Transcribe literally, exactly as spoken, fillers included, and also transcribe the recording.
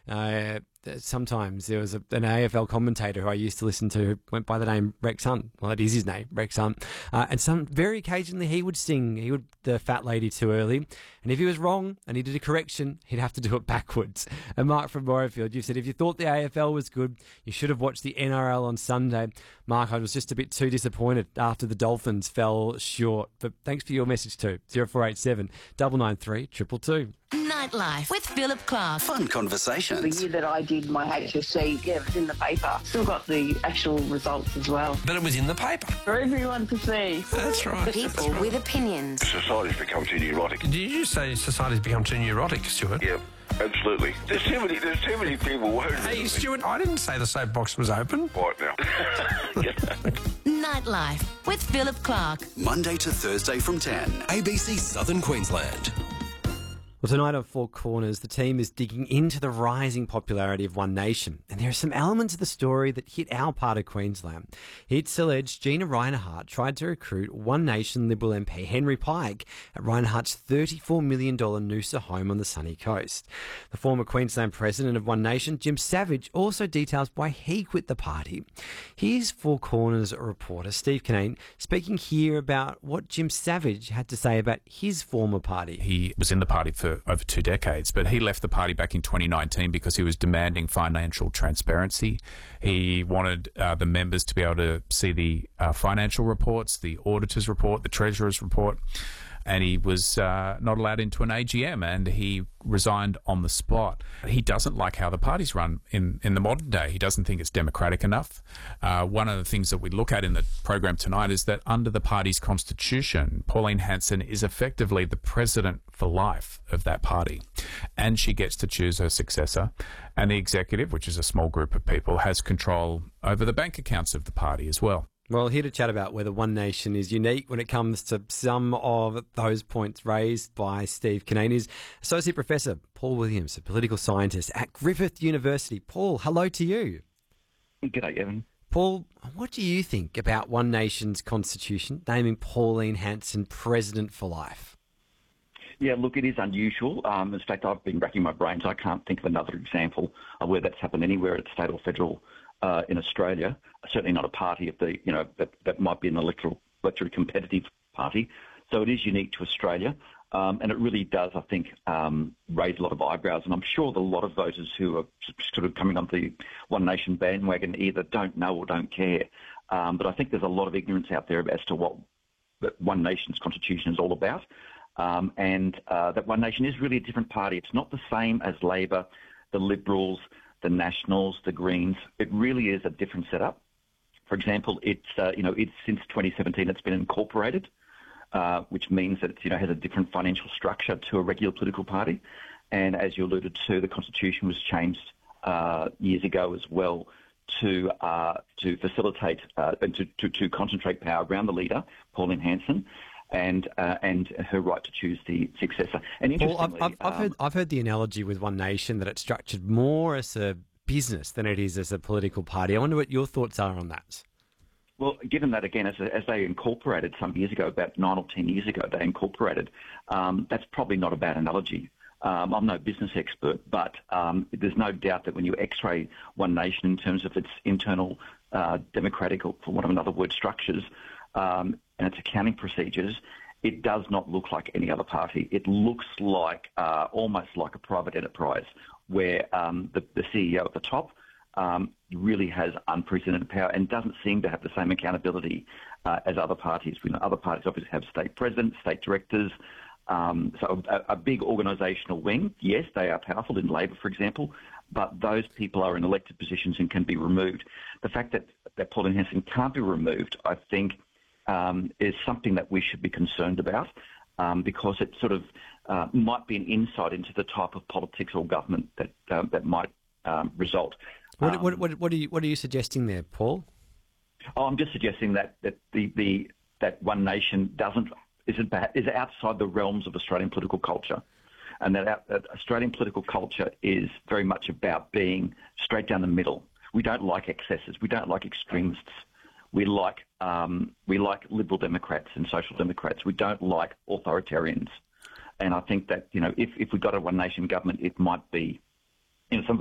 Uh, sometimes there was a, an A F L commentator who I used to listen to who went by the name Rex Hunt. Well, that is his name, Rex Hunt. Uh, and some very occasionally he would sing he would the fat lady too early. And if he was wrong and he did a correction, he'd have to do it backwards. And Mark from Morayfield, you said if you thought the A F L was good, you should have watched the N R L on Sunday. Mark, I was just a bit too disappointed after the Dolphins fell short. But thanks for your message too. zero four eight seven, nine nine three, two two two. Nightlife with Philip Clark. Fun conversations. The year that I did my H S C, yeah, it was in the paper. Still got the actual results as well. But it was in the paper. For everyone to see. That's right. People That's right. with opinions. Society's become too neurotic. Did you say society's become too neurotic, Stuart? Yeah, absolutely. There's too many, there's too many people worried. Hey, Stuart, I didn't say the soapbox was open. Right now. Nightlife with Philip Clark. Monday to Thursday from ten. A B C Southern Queensland. Well, tonight on Four Corners, the team is digging into the rising popularity of One Nation. And there are some elements of the story that hit our part of Queensland. It's alleged Gina Rinehart tried to recruit One Nation Liberal M P Henry Pike at Rinehart's thirty-four million dollars Noosa home on the sunny coast. The former Queensland president of One Nation, Jim Savage, also details why he quit the party. Here's Four Corners reporter Steve Kinane speaking here about what Jim Savage had to say about his former party. He was in the party for over two decades, but he left the party back in twenty nineteen because he was demanding financial transparency. He wanted uh, the members to be able to see the uh, financial reports, the auditor's report, the treasurer's report, and he was uh, not allowed into an A G M, and he resigned on the spot. He doesn't like how the party's run in, in the modern day. He doesn't think it's democratic enough. Uh, one of the things that we look at in the program tonight is that under the party's constitution, Pauline Hanson is effectively the president for life of that party, and she gets to choose her successor. And the executive, which is a small group of people, has control over the bank accounts of the party as well. Well, here to chat about whether One Nation is unique when it comes to some of those points raised by Steve Kinane is Associate Professor Paul Williams, a political scientist at Griffith University. Paul, hello to you. G'day, Evan. Paul, what do you think about One Nation's constitution naming Pauline Hanson president for life? Yeah, look, it is unusual. Um, in fact, I've been racking my brains. I can't think of another example of where that's happened anywhere at state or federal uh, in Australia. Certainly not a party of the, you know, that, that might be an electoral, electorally competitive party. So it is unique to Australia. Um, and it really does, I think, um, raise a lot of eyebrows. And I'm sure that a lot of voters who are sort of coming on the One Nation bandwagon either don't know or don't care. Um, but I think there's a lot of ignorance out there as to what One Nation's constitution is all about. Um, and uh, that One Nation is really a different party. It's not the same as Labor, the Liberals, the Nationals, the Greens. It really is a different setup. For example, it's uh, you know it's since twenty seventeen it's been incorporated, uh, which means that it you know has a different financial structure to a regular political party. And as you alluded to, the constitution was changed uh, years ago as well to uh, to facilitate uh, and to, to to concentrate power around the leader, Pauline Hanson, and uh, and her right to choose the successor. And interestingly, well, I've, I've, I've, um, heard, I've heard the analogy with One Nation that it's structured more as a business than it is as a political party. I wonder what your thoughts are on that. Well, given that, again, as, as they incorporated some years ago, about nine or ten years ago, they incorporated, um, that's probably not a bad analogy. Um, I'm no business expert, but um, there's no doubt that when you x-ray One Nation in terms of its internal uh, democratic, or for want of another word, structures, um, and its accounting procedures, it does not look like any other party. It looks like uh, almost like a private enterprise where um, the, the C E O at the top um, really has unprecedented power and doesn't seem to have the same accountability uh, as other parties. We know other parties obviously have state presidents, state directors, um, so a, a big organisational wing. Yes, they are powerful in Labor, for example, but those people are in elected positions and can be removed. The fact that, that Pauline Hanson can't be removed, I think, um, is something that we should be concerned about. Um, because it sort of uh, might be an insight into the type of politics or government that uh, that might um, result. What, Um, what, what, what, are you, what are you suggesting there, Paul? Oh, I'm just suggesting that that the, the that One Nation doesn't is is outside the realms of Australian political culture, and that, out, that Australian political culture is very much about being straight down the middle. We don't like excesses. We don't like extremists. We like um, we like Liberal Democrats and Social Democrats. We don't like authoritarians. And I think that, you know, if, if we got a One Nation government, it might be, you know, some